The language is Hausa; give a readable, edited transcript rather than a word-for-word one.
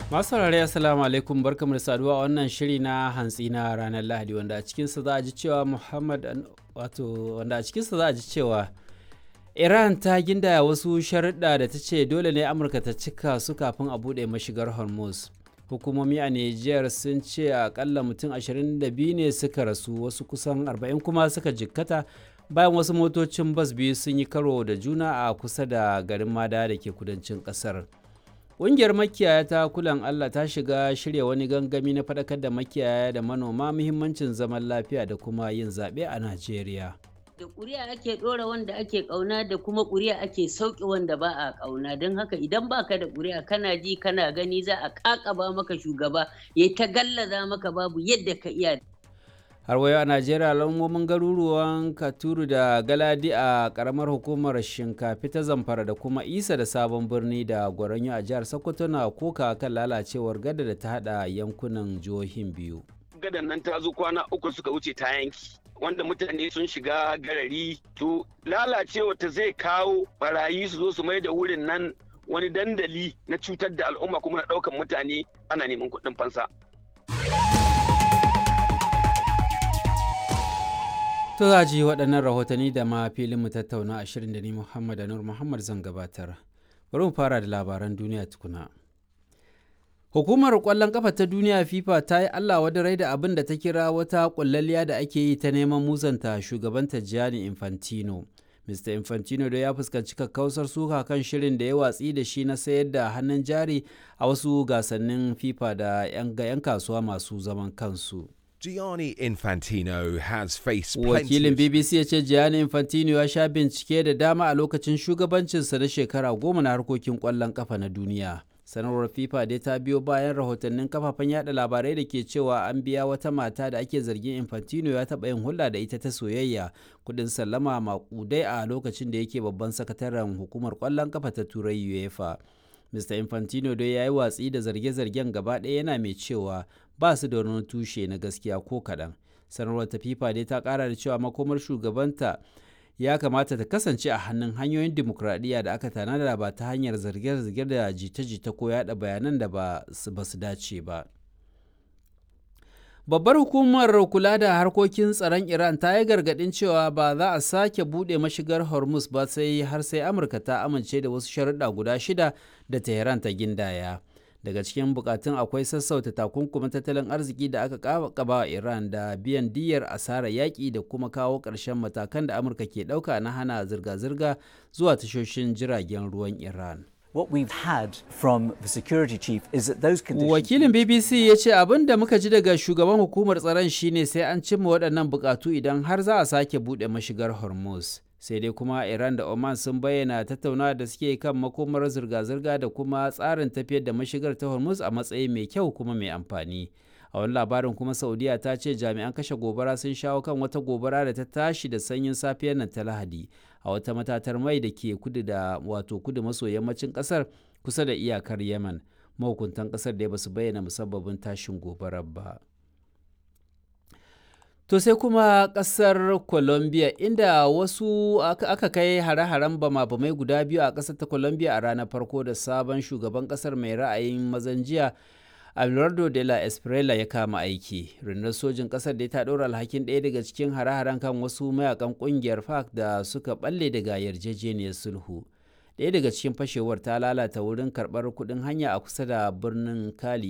Masu saurare assalamu alaikum barkamu da saduwa a wannan shiri na hantsi na ranar Lahadi wanda a cikinsa za a ji cewa Iran ta gindaya wasu sharuɗa da ta ce dole ne Amurka ta cika su kafin a buɗe mashigar Hormuz. Hukumomi a Nijar sun ce akalla mutum 22 ne suka rasu, wasu kusan 40 kuma suka jikkata bayan wasu motocin bas biyu sun yi karo da juna a kusa da garin Mada da ke kudancin ƙasar. Ƙungiyar makiyaya ta Kulan Allah ta shiga shirya wani gangami na faɗakar da makiyaya da manoma muhimmancin zaman lafiya da kuma yin zaɓe a Najeriya. Da ƙuri'a ake ɗora wanda ake ƙauna da kuma ƙuri'a ake sauƙe wanda ba a ƙauna, don haka idan baka da ƙuri'a kana ji kana gani za a ƙaƙaba maka shugaba ya ta gallaza maka babu yadda ka iya. Har wayo a Najeriya al'ummomin garuruwan Katuru da Galadi a ƙaramar hukumar Shinkafi ta Zamfara da kuma Isa da Sabon Birni da Gwaranyo a jihar Sokoto na koka kan lalacewar gada da ta haɗa yankunan jihohin biyu. Gadan nan ta zo kwana 3 suka wuce ta yanki. Wanda mutane sun shiga garari to lalacewa ta zai kawo barayi su zo su mai da wurin nan wani dandali na cutar da al'umma kuma na ɗaukan mutane ana neman kuɗin fansa. To za ji waɗannan rahotanni da ma filin mu tattauna a shirin da ni Muhammad Anur Muhammad zan gabatar. Bari mu fara da labaran duniya tukuna. Hukumar ƙwallon ƙafa ta duniya FIFA ta yi Allah wadarai da abin da ta kira wata ƙullalliya da ake yi ta neman musanta shugabanta Gianni Infantino. Mr. Infantino da ya fuskanci kakkausar suka kan shirin da ya watsi da shi na sayar da hannun jari a wasu gasannin FIFA da 'yan kasuwa masu zaman kansu. Gianni Infantino has faced Wakilin BBC ya ce Gianni Infantino ya sha bincike da dama a lokacin shugabancinsa na shekara 10 na harkokin ƙwallon ƙafa na duniya. Sanarwar FIFA dai ta biyo bayan rahotannin kafafen yada labarai da ke cewa an biya wata mata da ake zargin Infantino ya taɓa yin hulɗa da ita ta soyayya kuɗin sallama maƙudai a lokacin da yake babban sakataren hukumar ƙwallon ƙafa ta Turai UEFA. Mr. Infantino dai ya yi watsi da zarge-zargen gaba ɗaya yana mai cewa ba su da wani tushe na gaskiya ko kaɗan. Sanarwar ta FIFA dai ta ƙara da cewa makomar shugabanta ya kamata ta kasance a hannun hanyoyin dimokuraɗiyya da aka tanada ba ta hanyar zarge-zarge da jita-jita ko yaɗa bayanan da ba su dace ba. Babbar hukumar kula da harkokin tsaron Iran ta yi gargaɗin cewa ba za a sake buɗe mashigar Hormuz ba har sai Amurka ta amince da wasu sharuɗa guda 6 da Tehran ta gindaya. Daga cikin bukatun akwai sassauta takunkumin tattalin arziki da aka kaba wa Iran da biyan diyyar asarar yaƙi da kuma kawo ƙarshen matakan da Amurka ke ɗauka na hana zirga-zirga zuwa tashoshin jiragen ruwan Iran. What we've had from the security chief is that those conditions... Wakilin BBC ya ce abin da muka ji daga shugaban hukumar tsaron shine sai an cimma waɗannan bukatu idan har za a sake buɗe mashigar Hormuz. Sai dai kuma Iran da Oman sun bayyana tattaunawa da suke kan makomar zirga-zirga da kuma tsarin tafiyar da mashigar ta Hormuz a matsayin mai kyau kuma mai amfani. A wani labarin kuma Saudiya ta ce jami'an kashe gobara sun shawo kan wata gobara da ta tashi da sanyin safiyar nan ta Lahadi a wata matatar mai da ke kudu maso yammacin kasar kusa da iyakar Yemen. Mahukuntan kasar da ba su bayyana musabbabin tashin gobarar ba. To sai kuma ƙasar Colombia inda wasu aka kai hare-haren bama-bamai guda biyu a ƙasar ta Colombia a ranar farko da sabon shugaban ƙasar mai ra'ayin mazan jiya Abelardo de la Espriella ya kama aiki. Rundunar sojin ƙasar da ta ɗora alhakin ɗaya daga cikin hare-haren kan wasu mayakan ƙungiyar FARC da suka ɓalle daga yarjejeniyar sulhu. Ɗaya daga cikin fashewar ta lalata wurin karɓar kuɗin hanya a kusa da birnin Cali